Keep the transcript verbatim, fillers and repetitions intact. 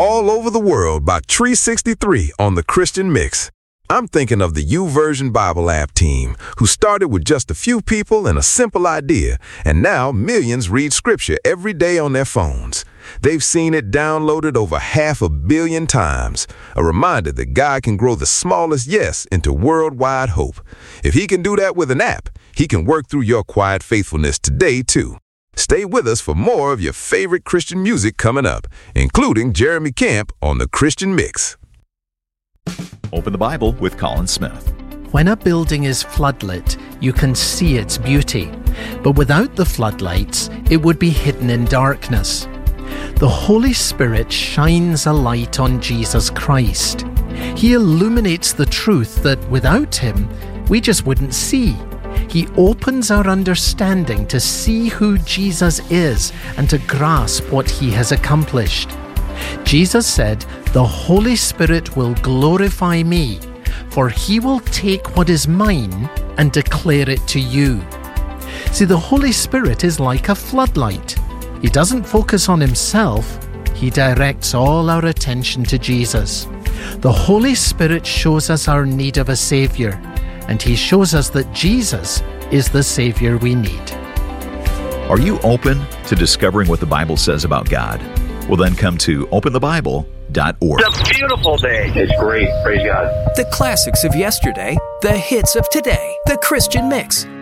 all over the world by Tree sixty-three on the Christian Mix. I'm thinking of the YouVersion Bible app team, who started with just a few people and a simple idea, and now millions read scripture every day on their phones. They've seen it downloaded over half a billion times. A reminder that God can grow the smallest yes into worldwide hope. If He can do that with an app, He can work through your quiet faithfulness today, too. Stay with us for more of your favorite Christian music coming up, including Jeremy Camp on the Christian Mix. Open the Bible with Colin Smith. When a building is floodlit, you can see its beauty, but without the floodlights, it would be hidden in darkness. The Holy Spirit shines a light on Jesus Christ. He illuminates the truth that without Him, we just wouldn't see. He opens our understanding to see who Jesus is and to grasp what He has accomplished. Jesus said, "The Holy Spirit will glorify me, for He will take what is mine and declare it to you." See, the Holy Spirit is like a floodlight. He doesn't focus on Himself. He directs all our attention to Jesus. The Holy Spirit shows us our need of a Savior, and He shows us that Jesus is the Savior we need. Are you open to discovering what the Bible says about God? Well, then come to open the bible dot org. It's a beautiful day. It's great. Praise God. The classics of yesterday, the hits of today. The Christian Mix